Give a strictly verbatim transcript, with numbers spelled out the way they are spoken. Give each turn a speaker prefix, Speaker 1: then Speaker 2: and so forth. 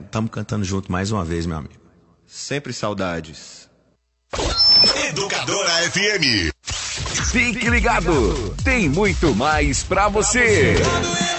Speaker 1: estamos cantando junto mais uma vez, meu amigo.
Speaker 2: Sempre saudades.
Speaker 3: Educadora F M.
Speaker 4: Fique ligado, tem muito mais pra você.